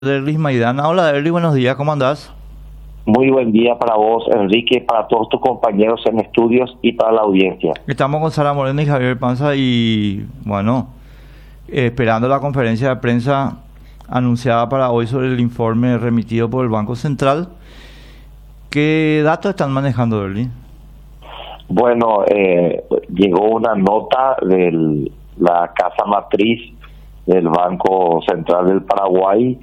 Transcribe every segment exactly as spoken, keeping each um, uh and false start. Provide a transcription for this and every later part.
Derlis Maidana. Hola Derlis, buenos días, ¿cómo andás? Muy buen día para vos, Enrique, para todos tus compañeros en estudios y para la audiencia. Estamos con Sara Moreno y Javier Panza y, bueno, eh, esperando la conferencia de prensa anunciada para hoy sobre el informe remitido por el Banco Central. ¿Qué datos están manejando, Derlis? Bueno, eh, llegó una nota de la casa matriz del Banco Central del Paraguay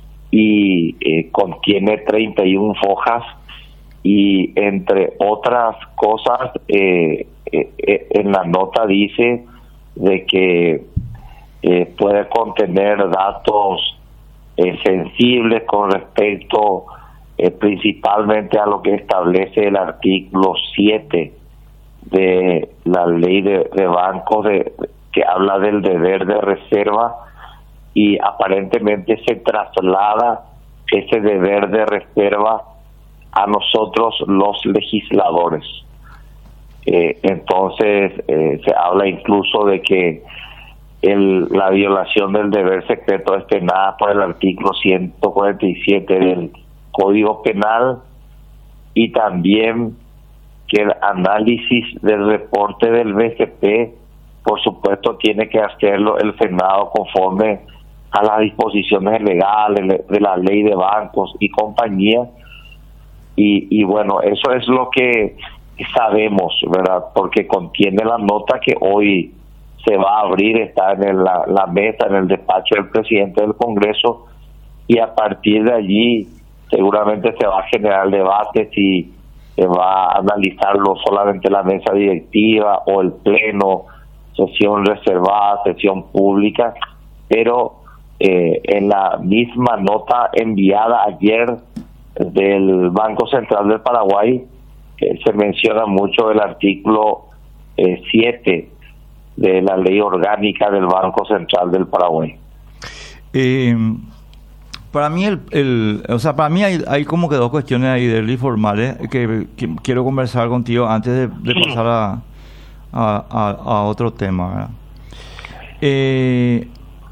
y eh, contiene treinta y una hojas y entre otras cosas eh, eh, en la nota dice de que eh, puede contener datos eh, sensibles con respecto eh, principalmente a lo que establece el artículo siete de la ley de, de bancos de, que habla del deber de reserva, y aparentemente se traslada ese deber de reserva a nosotros los legisladores. Eh, entonces eh, se habla incluso de que el, la violación del deber secreto es penada por el artículo ciento cuarenta y siete del Código Penal, y también que el análisis del reporte del B C P, por supuesto, tiene que hacerlo el Senado conforme a las disposiciones legales de la ley de bancos y compañía. Y, y bueno, eso es lo que sabemos, ¿verdad? Porque contiene la nota que hoy se va a abrir, está en el, la, la mesa, en el despacho del presidente del Congreso, y a partir de allí seguramente se va a generar debate si se va a analizarlo solamente la mesa directiva o el pleno, sesión reservada, sesión pública, pero eh, en la misma nota enviada ayer del Banco Central del Paraguay eh, se menciona mucho el artículo eh, siete de la ley orgánica del Banco Central del Paraguay. Eh, para mí, el, el, o sea, para mí hay, hay como que dos cuestiones ahí de ley formales que, que quiero conversar contigo antes de, de pasar a, a, a, a otro tema, ¿verdad? Eh,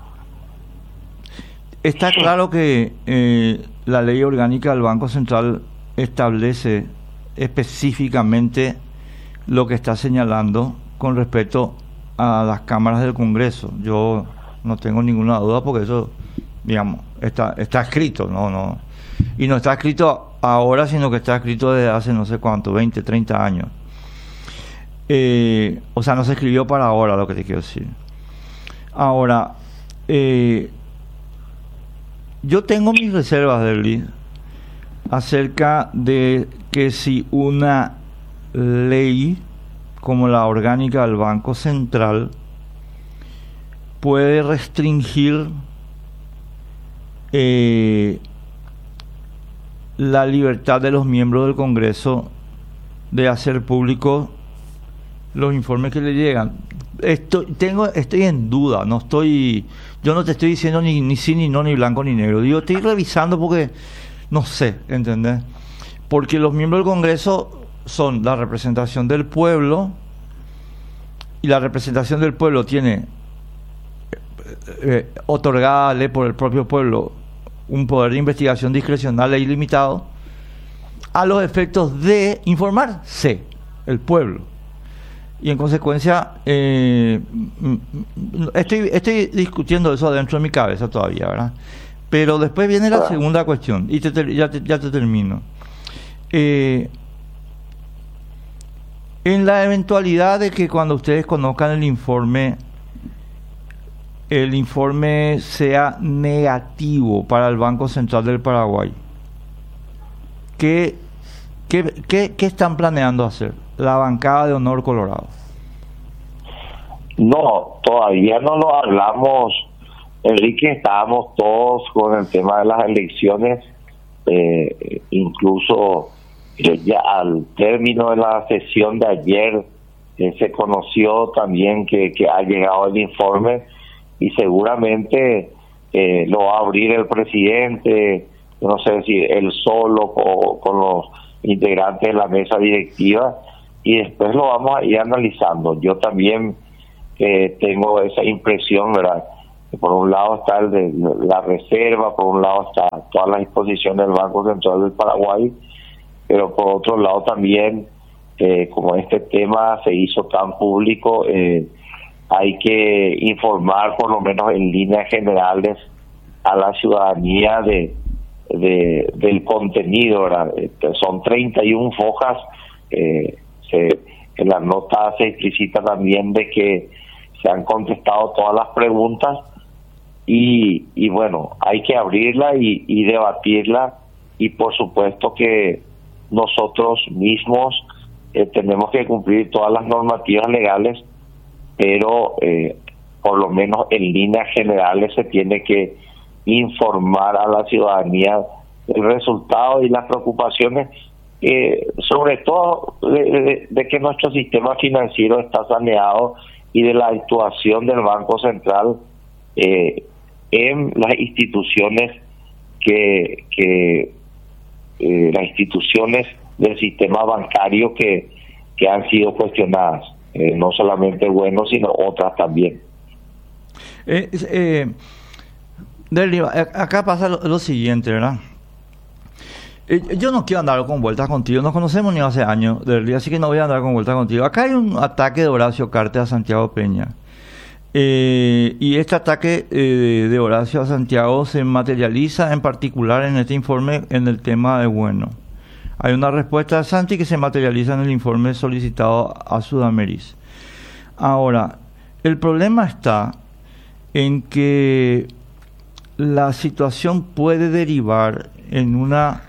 Está claro que eh, la ley orgánica del Banco Central establece específicamente lo que está señalando con respecto a las cámaras del Congreso. Yo no tengo ninguna duda porque eso, digamos, está está escrito, no, no, y no está escrito ahora, sino que está escrito desde hace no sé cuánto, veinte, treinta años. Eh, o sea, no se escribió para ahora, lo que te quiero decir. Ahora, eh, yo tengo mis reservas, Derlis, acerca de que si una ley como la orgánica del Banco Central puede restringir eh, la libertad de los miembros del Congreso de hacer público los informes que le llegan. Estoy, tengo, estoy en duda, no estoy, yo no te estoy diciendo ni, ni sí, ni no, ni blanco, ni negro. Digo, estoy revisando porque no sé, ¿entendés? Porque los miembros del Congreso son la representación del pueblo, y la representación del pueblo tiene eh, eh, otorgada por el propio pueblo un poder de investigación discrecional e ilimitado a los efectos de informarse el pueblo. Y en consecuencia, eh, estoy estoy discutiendo eso dentro de mi cabeza todavía, ¿verdad? Pero después viene la segunda cuestión, y te, te, ya, te, ya te termino. Eh, en la eventualidad de que cuando ustedes conozcan el informe, el informe sea negativo para el Banco Central del Paraguay, ¿qué, qué, qué, qué están planeando hacer la bancada de Honor Colorado? No, todavía no lo hablamos, Enrique. Estábamos todos con el tema de las elecciones, eh, incluso eh, ya al término de la sesión de ayer eh, se conoció también que, que ha llegado el informe, y seguramente eh, lo va a abrir el presidente, no sé si él solo o con los integrantes de la mesa directiva, y después lo vamos a ir analizando. Yo también eh, tengo esa impresión, ¿verdad? Por un lado está el de la reserva, por un lado está todas las disposiciones del Banco Central del Paraguay, pero por otro lado también, eh, como este tema se hizo tan público, eh, hay que informar por lo menos en líneas generales a la ciudadanía de, de del contenido, ¿verdad? Este, son treinta y una fojas, eh, se, en la nota se explicita también de que se han contestado todas las preguntas y, y bueno, hay que abrirla y, y debatirla, y por supuesto que nosotros mismos eh, tenemos que cumplir todas las normativas legales, pero eh, por lo menos en líneas generales se tiene que informar a la ciudadanía el resultado y las preocupaciones, eh, sobre todo de, de, de que nuestro sistema financiero está saneado y de la actuación del Banco Central eh, en las instituciones que, que eh, las instituciones del sistema bancario que, que han sido cuestionadas, eh, no solamente buenos sino otras también. Eh, eh, Derli, acá pasa lo, lo siguiente, ¿verdad? Eh, yo no quiero andar con vueltas contigo, nos conocemos ni hace años, Derli, así que no voy a andar con vueltas contigo. Acá hay un ataque de Horacio Cartes a Santiago Peña. Eh, y este ataque eh, de Horacio a Santiago se materializa en particular en este informe en el tema de Bueno. Hay una respuesta de Santi que se materializa en el informe solicitado a Sudameris. Ahora, el problema está en que la situación puede derivar en una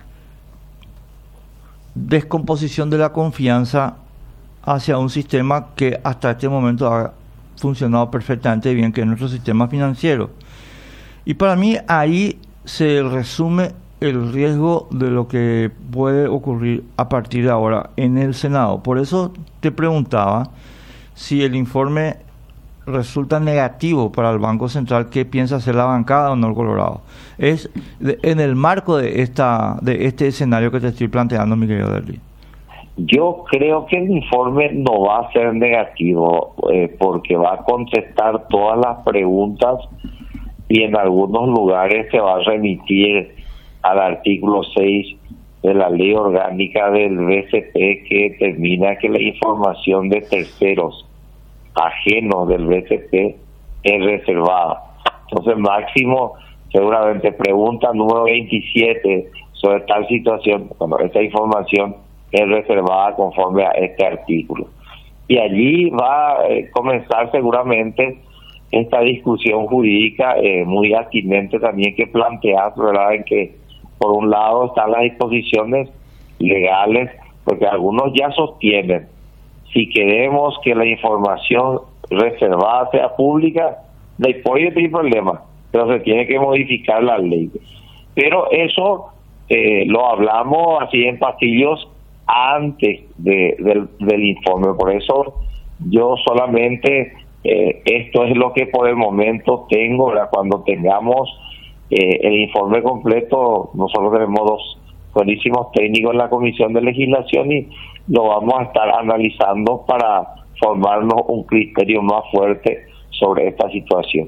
descomposición de la confianza hacia un sistema que hasta este momento ha funcionado perfectamente bien, que es nuestro sistema financiero. Y para mí ahí se resume el riesgo de lo que puede ocurrir a partir de ahora en el Senado. Por eso te preguntaba si el informe resulta negativo para el Banco Central, ¿qué piensa hacer la bancada o no el Colorado? Es de, en el marco de esta de este escenario que te estoy planteando, mi querido Derli. Yo creo que el informe no va a ser negativo, eh, porque va a contestar todas las preguntas y en algunos lugares se va a remitir al artículo seis de la ley orgánica del B C P, que determina que la información de terceros ajenos del B C P es reservada. Entonces, máximo, seguramente pregunta número veintisiete sobre tal situación, bueno, esta información es reservada conforme a este artículo. Y allí va a eh, comenzar seguramente esta discusión jurídica eh, muy atinente también que planteas, ¿verdad?, en que por un lado están las disposiciones legales, porque algunos ya sostienen, si queremos que la información reservada sea pública, no hay problema, pero se tiene que modificar la ley. Pero eso eh, lo hablamos así en pasillos antes de, del, del informe. Por eso yo solamente, eh, esto es lo que por el momento tengo, ¿verdad? Cuando tengamos eh, el informe completo, nosotros tenemos dos buenísimos técnicos en la Comisión de Legislación y lo vamos a estar analizando para formarnos un criterio más fuerte sobre esta situación.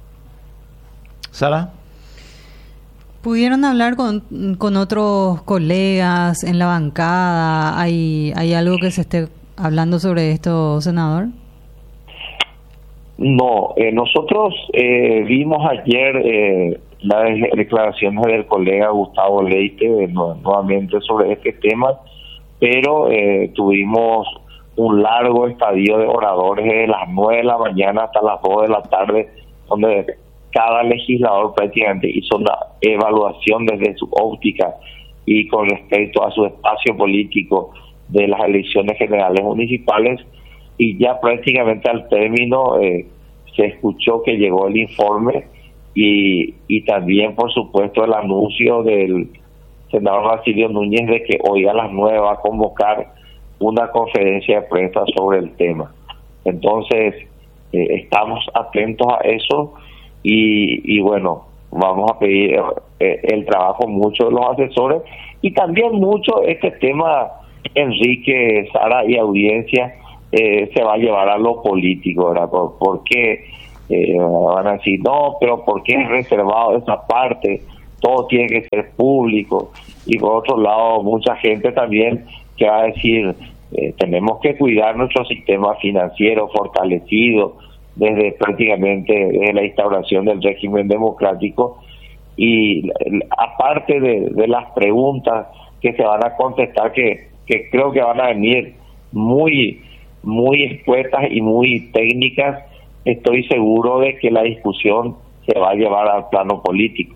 Sara, ¿pudieron hablar con, con otros colegas en la bancada? ¿Hay, hay algo que se esté hablando sobre esto, senador? No, eh, nosotros eh, vimos ayer eh, las declaraciones del colega Gustavo Leite eh, no, nuevamente sobre este tema, pero eh, tuvimos un largo estadio de oradores desde las nueve de la mañana hasta las dos de la tarde, donde cada legislador prácticamente hizo una evaluación desde su óptica y con respecto a su espacio político de las elecciones generales municipales, y ya prácticamente al término eh, se escuchó que llegó el informe y, y también por supuesto el anuncio del senador Basilio Núñez de que hoy a las nueve va a convocar una conferencia de prensa sobre el tema. Entonces eh, estamos atentos a eso y, y bueno, vamos a pedir eh, el trabajo mucho de los asesores y también mucho este tema, Enrique, Sara y audiencia, eh, se va a llevar a lo político, ¿verdad? Porque eh, van a decir, no, pero ¿por qué es reservado esa parte? Todo tiene que ser público. Y por otro lado, mucha gente también que va a decir, eh, tenemos que cuidar nuestro sistema financiero fortalecido desde prácticamente desde la instauración del régimen democrático. Y aparte de, de las preguntas que se van a contestar, que, que creo que van a venir muy, muy expuestas y muy técnicas, estoy seguro de que la discusión se va a llevar al plano político.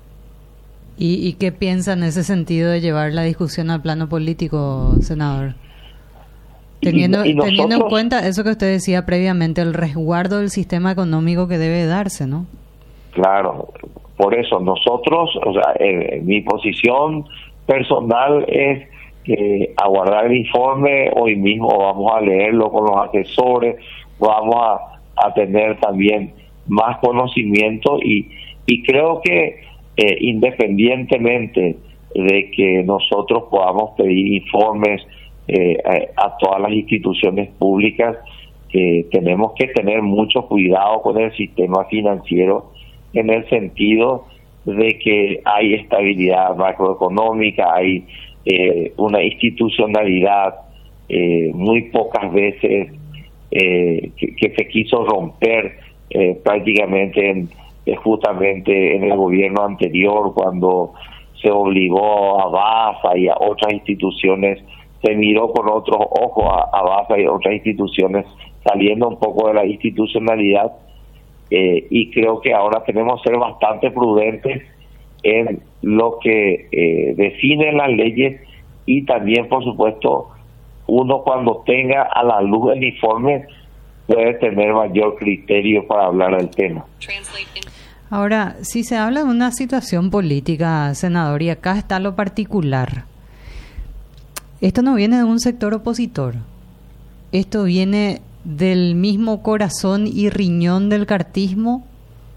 ¿Y, y qué piensa en ese sentido de llevar la discusión al plano político, senador? Teniendo, y, y nosotros, teniendo en cuenta eso que usted decía previamente, el resguardo del sistema económico que debe darse, ¿no? Claro, por eso nosotros, o sea, eh, mi posición personal es que aguardar el informe, hoy mismo vamos a leerlo con los asesores, vamos a, a tener también más conocimiento y, y creo que Eh, independientemente de que nosotros podamos pedir informes eh, a, a todas las instituciones públicas, eh, tenemos que tener mucho cuidado con el sistema financiero en el sentido de que hay estabilidad macroeconómica, hay eh, una institucionalidad eh, muy pocas veces eh, que, que se quiso romper eh, prácticamente en justamente en el gobierno anterior, cuando se obligó a BAFA y a otras instituciones, se miró con otros ojos a, a BAFA y a otras instituciones, saliendo un poco de la institucionalidad, eh, y creo que ahora tenemos que ser bastante prudentes en lo que eh, definen las leyes y también, por supuesto, uno cuando tenga a la luz el informe puede tener mayor criterio para hablar del tema. Ahora, si se habla de una situación política, senador, y acá está lo particular, esto no viene de un sector opositor, esto viene del mismo corazón y riñón del cartismo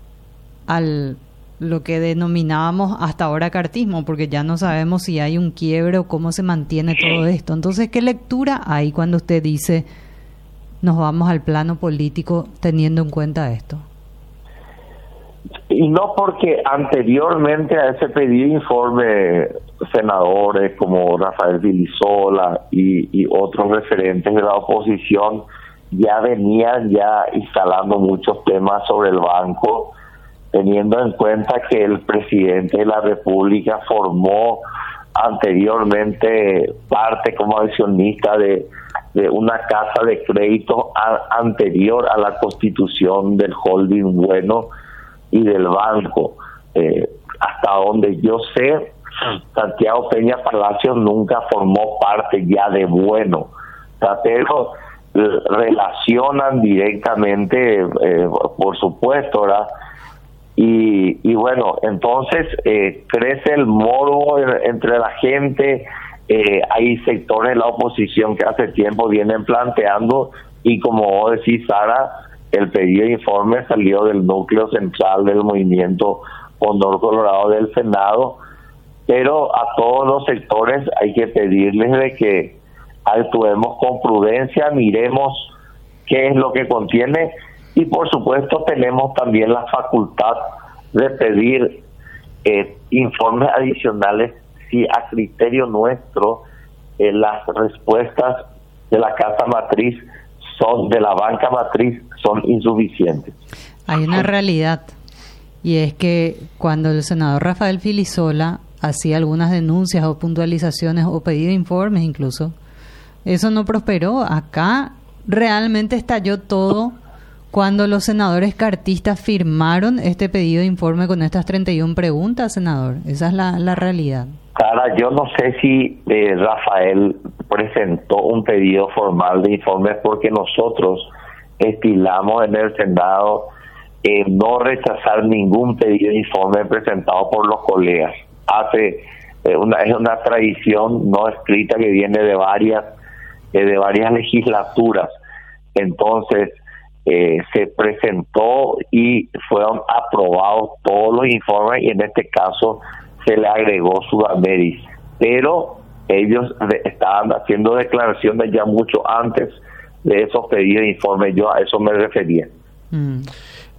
al lo que denominábamos hasta ahora cartismo, porque ya no sabemos si hay un quiebre o cómo se mantiene todo esto. Entonces, ¿qué lectura hay cuando usted dice nos vamos al plano político teniendo en cuenta esto? Y no porque anteriormente a ese pedido de informe, senadores como Rafael Vilisola y, y otros referentes de la oposición ya venían ya instalando muchos temas sobre el banco, teniendo en cuenta que el presidente de la República formó anteriormente parte como accionista de, de una casa de crédito a, anterior a la constitución del holding Bueno y del banco. Eh, hasta donde yo sé, Santiago Peña Palacios nunca formó parte ya de Bueno, o sea, pero eh, relacionan directamente, eh, por supuesto, ¿verdad? Y, y bueno, entonces eh, crece el morbo en, entre la gente. Eh, hay sectores de la oposición que hace tiempo vienen planteando, y como vos decís, Sara, el pedido de informe salió del núcleo central del movimiento Condor Colorado del Senado, pero a todos los sectores hay que pedirles de que actuemos con prudencia, miremos qué es lo que contiene, y por supuesto tenemos también la facultad de pedir eh, informes adicionales si a criterio nuestro eh, las respuestas de la casa matriz son de la banca matriz son insuficientes. Hay una realidad, y es que cuando el senador Rafael Vilisola hacía algunas denuncias o puntualizaciones o pedía informes incluso, eso no prosperó. Acá realmente estalló todo cuando los senadores cartistas firmaron este pedido de informe con estas treinta y una preguntas, senador. Esa es la, la realidad. Cara, yo no sé si eh, Rafael presentó un pedido formal de informes, porque nosotros estilamos en el Senado eh, no rechazar ningún pedido de informe presentado por los colegas. Hace eh, una es una tradición no escrita que viene de varias eh, de varias legislaturas. Entonces eh, se presentó y fueron aprobados todos los informes, y en este caso se le agregó Sudameris, pero ellos de, estaban haciendo declaraciones ya mucho antes de esos pedidos de informe. Yo a eso me refería. Mm.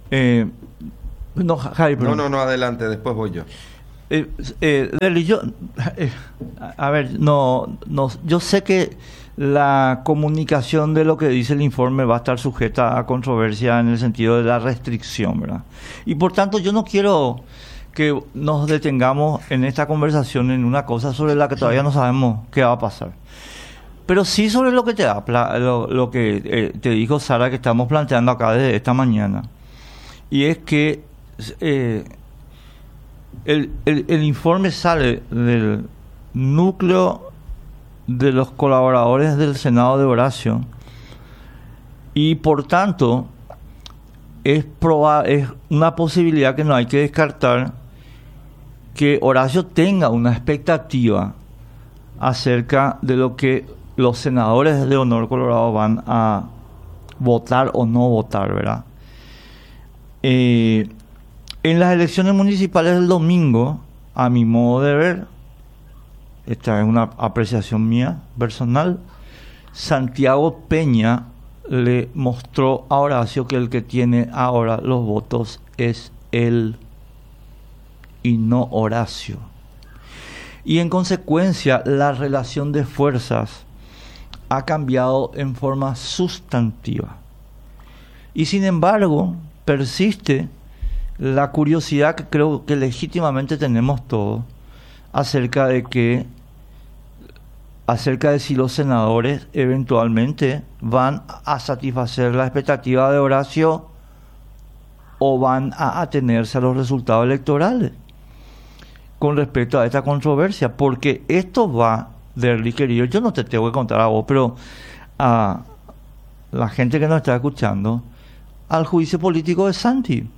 Eh, no, Javi, no, no, no, adelante, después voy yo. Eh, eh, Derli, yo, eh, a ver, no, no, yo sé que la comunicación de lo que dice el informe va a estar sujeta a controversia en el sentido de la restricción, ¿verdad? Y por tanto yo no quiero que nos detengamos en esta conversación en una cosa sobre la que todavía no sabemos qué va a pasar. Pero sí sobre lo que te da, lo, lo que eh, te dijo Sara, que estamos planteando acá desde esta mañana. Y es que eh, el, el, el informe sale del núcleo de los colaboradores del Senado de Horacio y por tanto es, proba- es una posibilidad que no hay que descartar que Horacio tenga una expectativa acerca de lo que los senadores de Honor Colorado van a votar o no votar, ¿verdad? Eh, en las elecciones municipales del domingo, a mi modo de ver, esta es una apreciación mía personal, Santiago Peña le mostró a Horacio que el que tiene ahora los votos es él y no Horacio. Y en consecuencia, la relación de fuerzas ha cambiado en forma sustantiva. Y sin embargo, persiste la curiosidad que creo que legítimamente tenemos todos acerca de que acerca de si los senadores eventualmente van a satisfacer la expectativa de Horacio o van a atenerse a los resultados electorales con respecto a esta controversia, porque esto va, Derli querido, yo no te tengo que contar a vos, pero a la gente que nos está escuchando, al juicio político de Santi.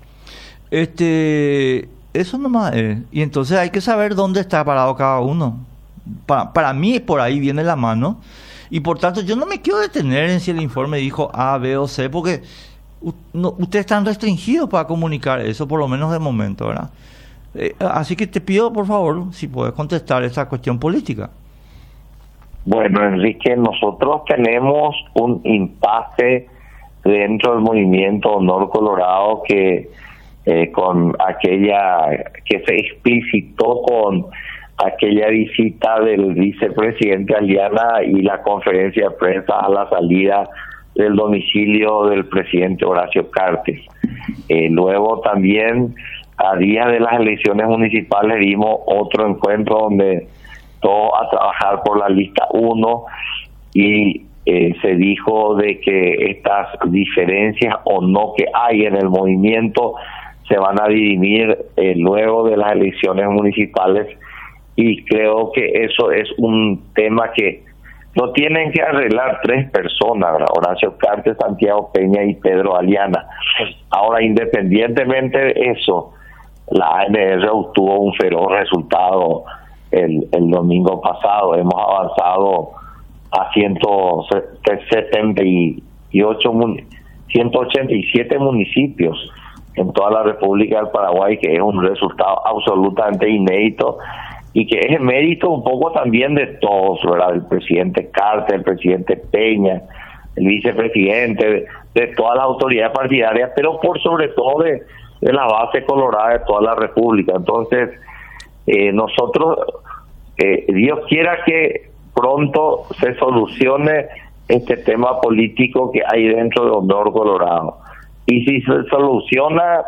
Este, eso nomás es. Y entonces hay que saber dónde está parado cada uno. Para, para mí por ahí viene la mano, y por tanto yo no me quiero detener en si el informe dijo A, B o C, porque u, no, ustedes están restringidos para comunicar eso, por lo menos de momento, ¿verdad? Eh, así que te pido por favor si puedes contestar esta cuestión política. Bueno, Enrique, nosotros tenemos un impasse dentro del movimiento Honor Colorado que eh, con aquella que se explicitó con aquella visita del vicepresidente Aliana y la conferencia de prensa a la salida del domicilio del presidente Horacio Cartes. Eh, luego también, a días de las elecciones municipales, vimos otro encuentro donde todos a trabajar por la lista uno y eh, se dijo de que estas diferencias o no que hay en el movimiento se van a dirimir eh, luego de las elecciones municipales. Y creo que eso es un tema que lo tienen que arreglar tres personas, ¿verdad? Horacio Cartes, Santiago Peña y Pedro Aliana. Ahora, independientemente de eso, la A N R obtuvo un feroz resultado el, el domingo pasado. Hemos avanzado a ciento setenta y ocho, ciento ochenta y siete municipios en toda la República del Paraguay, que es un resultado absolutamente inédito y que es mérito un poco también de todos, ¿verdad? El presidente Cartes, el presidente Peña, el vicepresidente, de, de todas las autoridades partidarias, pero por sobre todo de, de la base colorada de toda la República. Entonces, eh, nosotros, eh, Dios quiera que pronto se solucione este tema político que hay dentro de Honor Colorado. Y si se soluciona,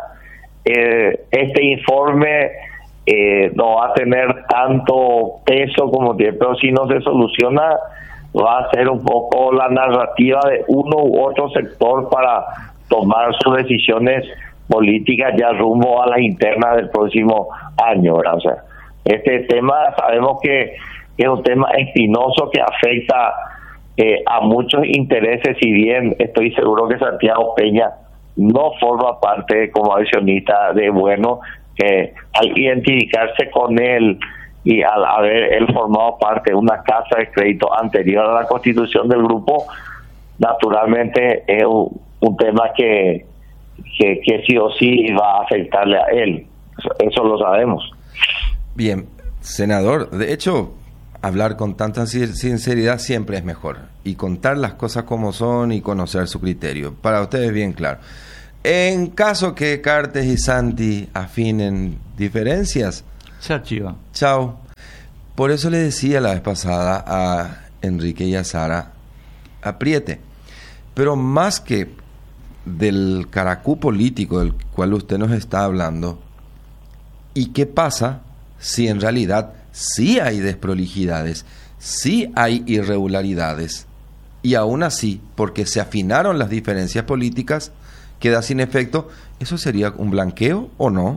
eh, este informe Eh, no va a tener tanto peso como tiene, pero si no se soluciona va a ser un poco la narrativa de uno u otro sector para tomar sus decisiones políticas ya rumbo a las internas del próximo año, ¿verdad? O sea, este tema sabemos que es un tema espinoso que afecta eh, a muchos intereses, si bien estoy seguro que Santiago Peña no forma parte como accionista de Bueno, que al identificarse con él y al haber él formado parte de una casa de crédito anterior a la constitución del grupo, naturalmente es un, un tema que, que que sí o sí va a afectarle a él. Eso, eso lo sabemos. Bien, senador, de hecho, hablar con tanta sinceridad siempre es mejor, y contar las cosas como son y conocer su criterio. Para ustedes bien claro. En caso que Cartes y Santi afinen diferencias, se archiva. Chao. Por eso le decía la vez pasada a Enrique y a Sara, apriete. Pero más que del caracú político del cual usted nos está hablando, ¿y qué pasa si en realidad sí hay desprolijidades, sí hay irregularidades, y aún así, porque se afinaron las diferencias políticas, queda sin efecto? ¿Eso sería un blanqueo o no?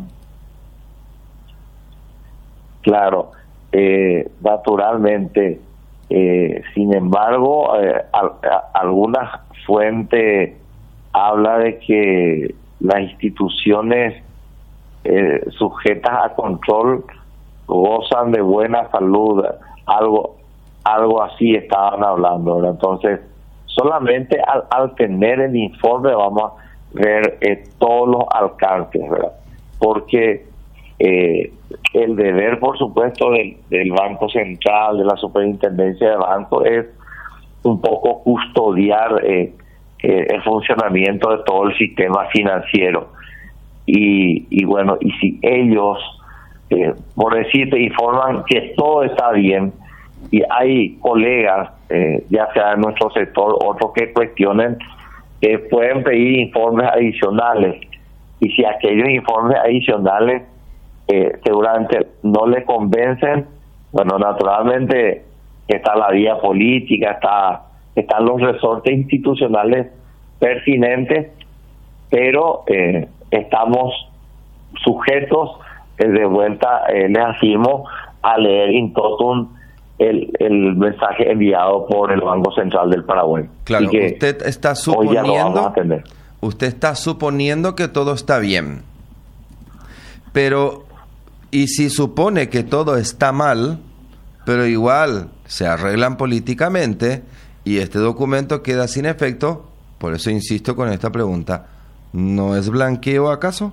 Claro, eh, naturalmente. Eh, sin embargo, eh, al, a, algunas fuentes habla de que las instituciones eh, sujetas a control gozan de buena salud, algo algo así estaban hablando, ¿verdad? Entonces, solamente al, al tener el informe vamos a ver eh, todos los alcances, ¿verdad? Porque eh, el deber, por supuesto, del, del Banco Central, de la Superintendencia de Banco, es un poco custodiar eh, eh, el funcionamiento de todo el sistema financiero. Y, y bueno, y si ellos, eh, por decirte, informan que todo está bien, y hay colegas, eh, ya sea en nuestro sector, otros que cuestionen, eh, pueden pedir informes adicionales. Y si aquellos informes adicionales eh, seguramente no le convencen, bueno, naturalmente está la vía política, está están los resortes institucionales pertinentes, pero eh, estamos sujetos, eh, de vuelta, eh, les afirmo, a leer in totum el, el mensaje enviado por el Banco Central del Paraguay. Claro, que usted está hoy ya no vamos suponiendo, a tener. usted está suponiendo que todo está bien, pero y si supone que todo está mal, pero igual se arreglan políticamente y este documento queda sin efecto, por eso insisto con esta pregunta, ¿no es blanqueo acaso?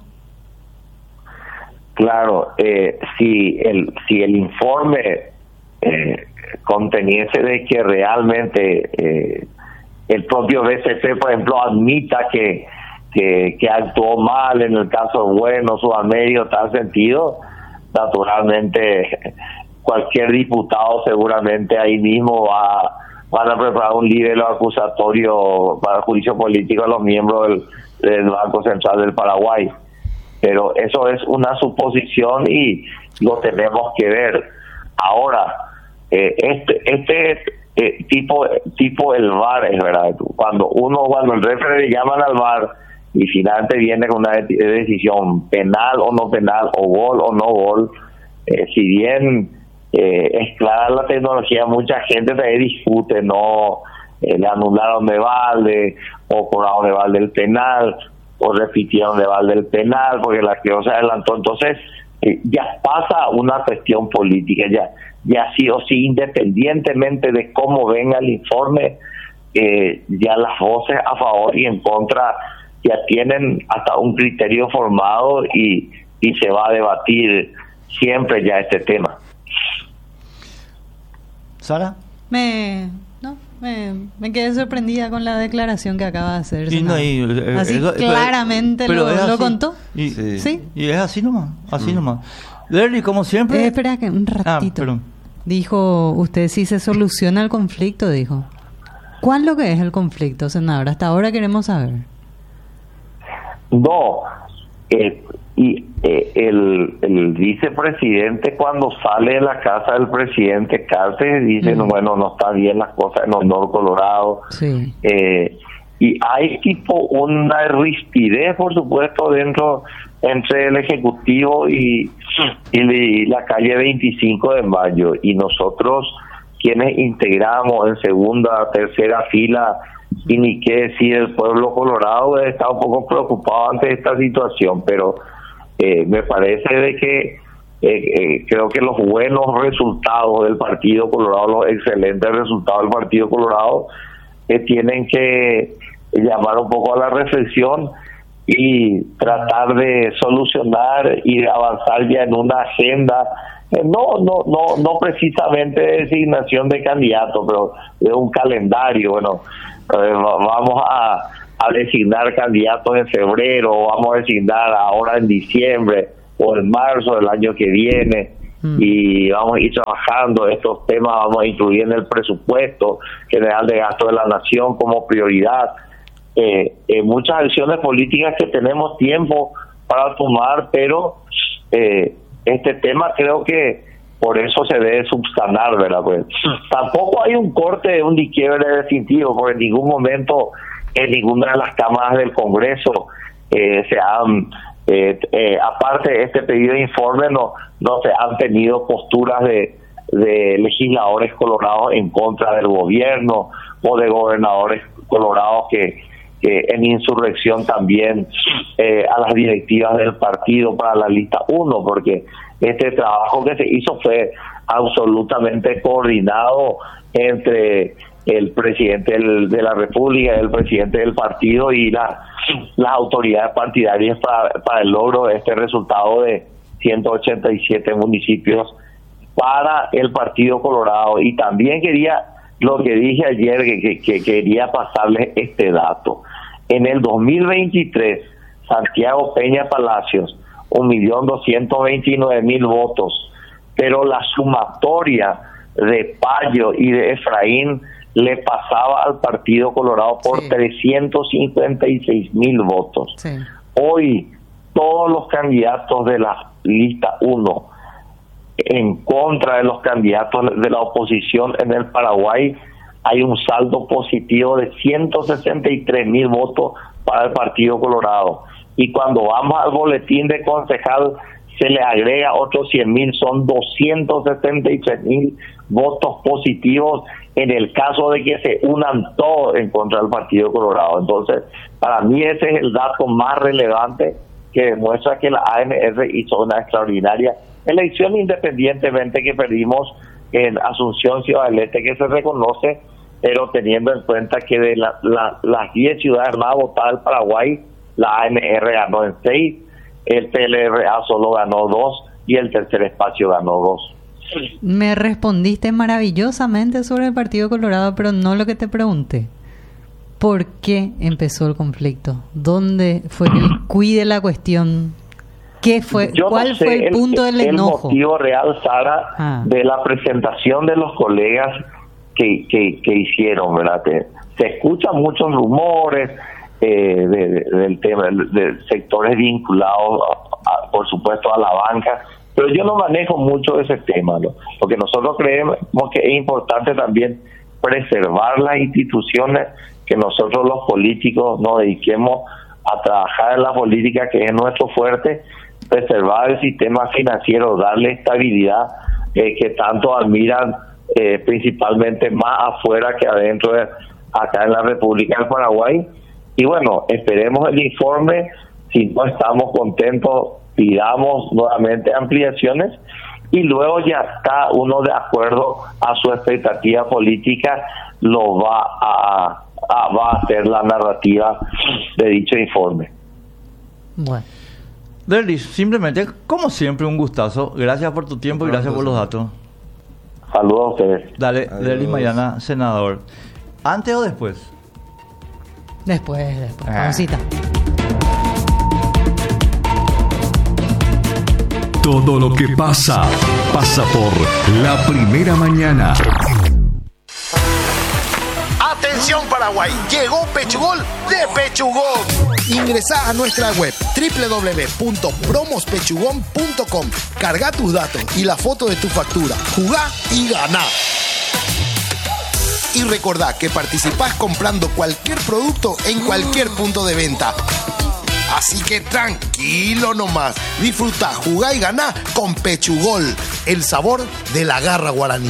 Claro, eh, si el si el informe eh, conteniese de que realmente eh, el propio B C P, por ejemplo, admita que, que que actuó mal en el caso de Bueno, Sudamérica, tal sentido, naturalmente cualquier diputado seguramente ahí mismo va van a preparar un libelo acusatorio para el juicio político a los miembros del, del Banco Central del Paraguay. Pero eso es una suposición y lo tenemos que ver. Ahora, eh, este este eh, tipo tipo el V A R, es verdad, cuando uno, cuando el referee le llaman al V A R y finalmente viene con una de- decisión penal o no penal, o gol o no gol, eh, si bien eh, es clara la tecnología, mucha gente también discute, no eh, le anularon de balde, o cobraron de balde el penal, o repitieron de balde el penal, porque la que se adelantó. Entonces, eh, ya pasa una cuestión política, ya, ya sí o sí, independientemente de cómo venga el informe, eh, ya las voces a favor y en contra ya tienen hasta un criterio formado y, y se va a debatir siempre ya este tema. ¿Sara? Me, no, me, me quedé sorprendida con la declaración que acaba de hacer. Y no, senador. y, eh, Así eso- pero- claramente pero lo, es lo así. contó. Y, Sí. Sí. y es así nomás, así nomás. Lerly, como siempre. Eh, espera que un Ah, ratito. perdón. Dijo usted si se soluciona el conflicto, dijo. ¿Cuál es lo que es el conflicto, senador? Hasta ahora queremos saber. No, eh, y eh, el, el vicepresidente, cuando sale de la casa del presidente Cartes, dice, Mm. bueno, no está bien las cosas en Honor, Colorado. Sí. Eh, y hay tipo una rispidez, por supuesto, dentro entre el Ejecutivo y, y la calle veinticinco de mayo. Y nosotros, quienes integramos en segunda, tercera fila, y ni qué decir, el pueblo colorado está un poco preocupado ante esta situación, pero eh, me parece de que eh, eh, creo que los buenos resultados del Partido Colorado, los excelentes resultados del Partido Colorado, eh, tienen que llamar un poco a la reflexión y tratar de solucionar y avanzar ya en una agenda, eh, no no no no precisamente de designación de candidato, pero de un calendario. Bueno, eh, vamos a a designar candidatos en febrero, o vamos a designar ahora en diciembre o en marzo del año que viene, mm. y vamos a ir trabajando estos temas, vamos a incluir en el presupuesto general de gasto de la nación como prioridad. Eh, eh, muchas acciones políticas que tenemos tiempo para tomar, pero eh, este tema creo que por eso se debe subsanar, ¿verdad? Pues tampoco hay un corte, un quiebre definitivo, porque en ningún momento en ninguna de las cámaras del Congreso eh, se han, eh, eh, aparte de este pedido de informe, no, no se han tenido posturas de, de legisladores colorados en contra del gobierno o de gobernadores colorados que en insurrección también eh, a las directivas del partido para la lista uno, porque este trabajo que se hizo fue absolutamente coordinado entre el presidente del, de la República, el presidente del partido y la, las autoridades partidarias para, para el logro de este resultado de ciento ochenta y siete municipios para el Partido Colorado. Y también quería, lo que dije ayer, que, que, que quería pasarles este dato. En el dos mil veintitrés, Santiago Peña Palacios, un millón doscientos veintinueve mil votos, pero la sumatoria de Payo y de Efraín le pasaba al Partido Colorado por sí. trescientos cincuenta y seis mil votos. Sí. Hoy, todos los candidatos de la lista uno, en contra de los candidatos de la oposición en el Paraguay, hay un saldo positivo de ciento sesenta y tres mil votos para el Partido Colorado. Y cuando vamos al boletín de concejal, se le agrega otros cien mil, son doscientos setenta y tres mil votos positivos en el caso de que se unan todos en contra del Partido Colorado. Entonces, para mí ese es el dato más relevante que demuestra que la A N R hizo una extraordinaria elección, independientemente que perdimos en Asunción, Ciudad del Este, que se reconoce, pero teniendo en cuenta que de la, la, las diez ciudades más votadas del Paraguay, la A N R ganó en seis, el P L R A solo ganó dos y el Tercer Espacio ganó dos. Me respondiste maravillosamente sobre el Partido Colorado, pero no lo que te pregunté. ¿Por qué empezó el conflicto? ¿Dónde fue el cuide de la cuestión? ¿Qué fue? Yo ¿Cuál no sé fue el punto el, del enojo? El motivo real, Sara, ah. de la presentación de los colegas que, que, que hicieron, ¿verdad? Te, se escuchan muchos rumores eh, de, de, del tema, de, de sectores vinculados, a, a, por supuesto, a la banca, pero yo no manejo mucho ese tema, ¿no? Porque nosotros creemos que es importante también preservar las instituciones, que nosotros los políticos nos dediquemos a trabajar en la política, que es nuestro fuerte, preservar el sistema financiero, darle estabilidad, eh, que tanto admiran eh, principalmente más afuera que adentro de acá en la República del Paraguay. Y bueno, esperemos el informe. Si no estamos contentos, pidamos nuevamente ampliaciones y luego ya está uno de acuerdo a su expectativa política, lo va a, a va a hacer la narrativa de dicho informe. Bueno. Derlis, simplemente, como siempre, un gustazo. Gracias por tu tiempo y gracias por los datos. Saludos a ustedes. Dale, Derlis Mayana, senador. ¿Antes o después? Después, después. Ah. Pausita. Todo lo que pasa, pasa por La Primera Mañana. Atención Paraguay, llegó Pechugol de Pechugón. Ingresá a nuestra web doble u doble u doble u punto promos pechugón punto com. Carga tus datos y la foto de tu factura. Jugá y ganá. Y recordá que participás comprando cualquier producto en cualquier punto de venta. Así que tranquilo nomás. Disfruta, jugá y ganá con Pechugol, el sabor de la garra guaraní.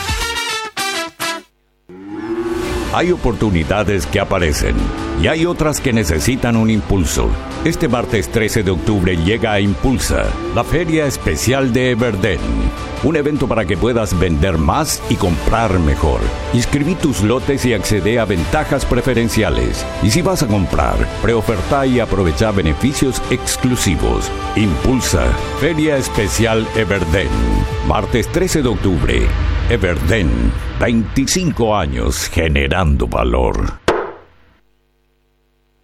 Hay oportunidades que aparecen y hay otras que necesitan un impulso. Este martes trece de octubre llega a Impulsa, la feria especial de Everden. Un evento para que puedas vender más y comprar mejor. Inscribí tus lotes y accede a ventajas preferenciales. Y si vas a comprar, preoferta y aprovecha beneficios exclusivos. Impulsa, feria especial Everden. Martes trece de octubre. Everden, veinticinco años generando valor.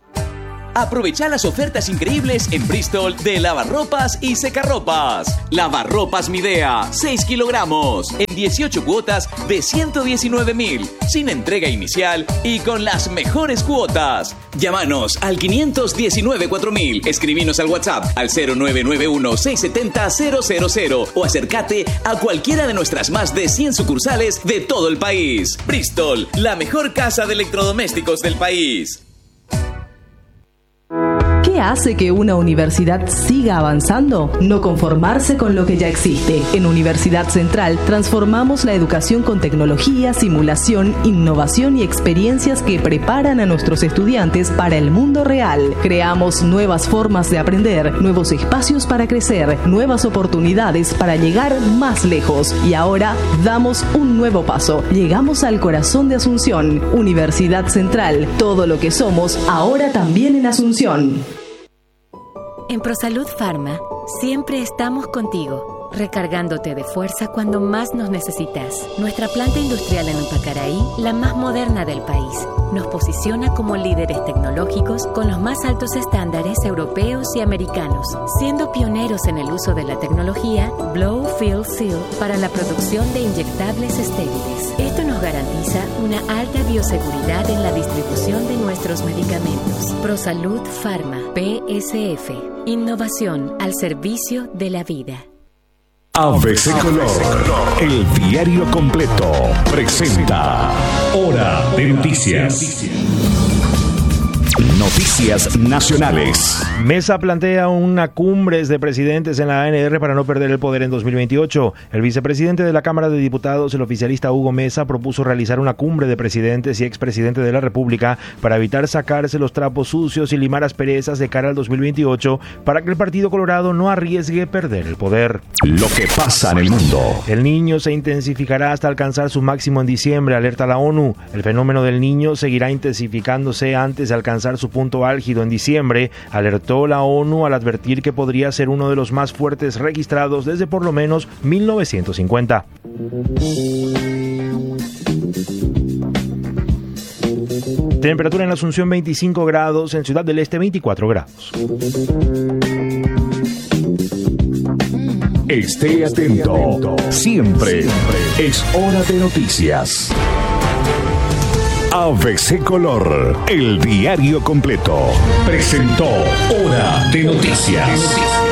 Aprovecha las ofertas increíbles en Bristol de lavarropas y secarropas. Lavarropas Midea, seis kilogramos, en dieciocho cuotas de ciento diecinueve mil, sin entrega inicial y con las mejores cuotas. Llámanos al quinientos diecinueve cuatro mil, escribinos al WhatsApp al cero nueve nueve uno seis siete cero cero cero cero o acércate a cualquiera de nuestras más de cien sucursales de todo el país. Bristol, la mejor casa de electrodomésticos del país. ¿Qué hace que una universidad siga avanzando? No conformarse con lo que ya existe. En Universidad Central transformamos la educación con tecnología, simulación, innovación y experiencias que preparan a nuestros estudiantes para el mundo real. Creamos nuevas formas de aprender, nuevos espacios para crecer, nuevas oportunidades para llegar más lejos. Y ahora damos un nuevo paso. Llegamos al corazón de Asunción. Universidad Central. Todo lo que somos, ahora también en Asunción. En ProSalud Pharma, siempre estamos contigo, recargándote de fuerza cuando más nos necesitas. Nuestra planta industrial en Umpacaraí, la más moderna del país, nos posiciona como líderes tecnológicos con los más altos estándares europeos y americanos, siendo pioneros en el uso de la tecnología Blow Fill Seal para la producción de inyectables estériles. Esto nos garantiza una alta bioseguridad en la distribución de nuestros medicamentos. ProSalud Pharma, P S F. Innovación al servicio de la vida. A B C Color, el diario completo, presenta Hora de Noticias. Noticias nacionales. Mesa plantea una cumbre de presidentes en la A N R para no perder el poder en dos mil veintiocho. El vicepresidente de la Cámara de Diputados, el oficialista Hugo Mesa, propuso realizar una cumbre de presidentes y expresidentes de la República para evitar sacarse los trapos sucios y limar asperezas de cara al dos mil veintiocho para que el Partido Colorado no arriesgue perder el poder. Lo que pasa en el mundo. El Niño se intensificará hasta alcanzar su máximo en diciembre, alerta la ONU. El fenómeno del Niño seguirá intensificándose antes de alcanzar su punto álgido en diciembre, alertó la ONU al advertir que podría ser uno de los más fuertes registrados desde por lo menos mil novecientos cincuenta. Temperatura en Asunción veinticinco grados, en Ciudad del Este veinticuatro grados. Esté atento, siempre es hora de noticias. A B C Color, el diario completo, presentó Hora de Noticias.